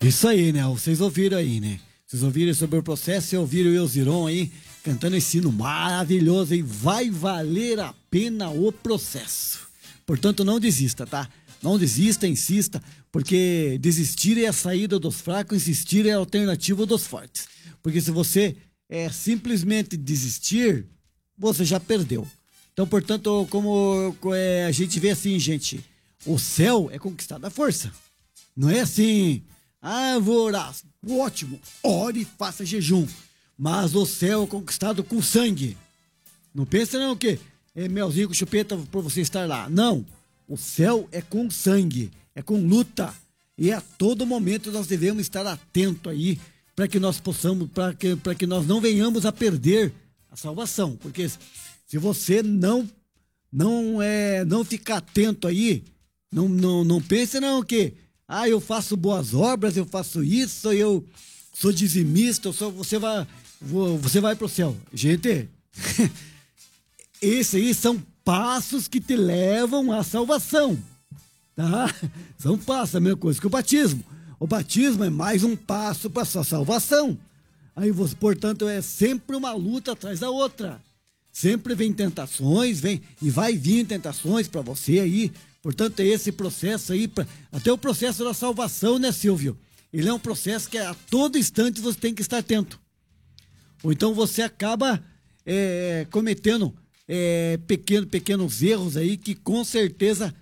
Isso aí, né? Vocês ouviram aí, né? Vocês ouviram sobre o processo e ouviram o Elziron aí cantando esse hino maravilhoso e vai valer a pena o processo. Portanto, não desista, tá? Não desista, insista, porque desistir é a saída dos fracos, insistir é a alternativa dos fortes. Porque se você simplesmente desistir, você já perdeu. Então, portanto, como a gente vê assim, gente, o céu é conquistado à força. Não é assim, eu vou orar, ótimo, ore e faça jejum. Mas o céu é conquistado com sangue. Não pensa não que é melzinho com chupeta por você estar lá. Não, o céu é com sangue, é com luta. E a todo momento nós devemos estar atentos aí para que nós possamos, para que nós não venhamos a perder a salvação. Porque se você não ficar atento aí, não pense não que eu faço boas obras, eu faço isso, eu sou dizimista, você vai pro céu. Gente, esses aí são passos que te levam à salvação, tá? São passos, a mesma coisa que o batismo. O batismo é mais um passo para sua salvação. Aí você, portanto, é sempre uma luta atrás da outra. Sempre vem tentações, e vai vir tentações para você aí. Portanto, é esse processo aí, até o processo da salvação, né, Silvio? Ele é um processo que a todo instante você tem que estar atento. Ou então você acaba cometendo pequenos erros aí que com certeza